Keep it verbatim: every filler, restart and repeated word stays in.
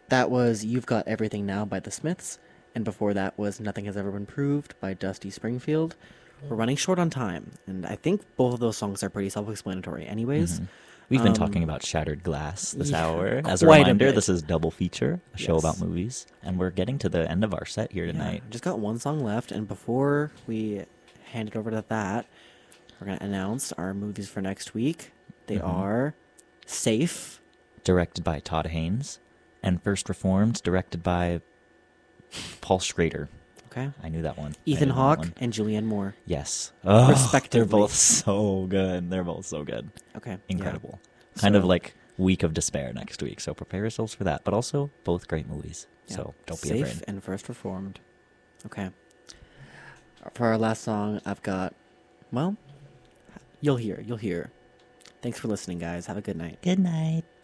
That was You've Got Everything Now by The Smiths. And before that was Nothing Has Ever Been Proved by Dusty Springfield. We're running short on time, and I think both of those songs are pretty self-explanatory anyways. Mm-hmm. We've been Um, talking about Shattered Glass this yeah, hour. As a quite a reminder, bit. this is Double Feature, a show Yes. about movies. And we're getting to the end of our set here Yeah, tonight. just got one song left, and before we hand it over to that, we're going to announce our movies for next week. They Mhm. are Safe. Directed by Todd Haynes. And First Reformed, directed by Paul Schrader. Okay. I knew that one. I Ethan knew that Hawke one. and Julianne Moore. Yes. Oh, Respectively. They're both so good. They're both so good. Okay. yeah. Incredible. Kind of So- like Week of Despair next week. So prepare yourselves for that. But also, both great movies. Yeah. So don't be Safe afraid. and First Reformed. Okay. For our last song, I've got, well, you'll hear. You'll hear. Thanks for listening, guys. Have a good night. Good night.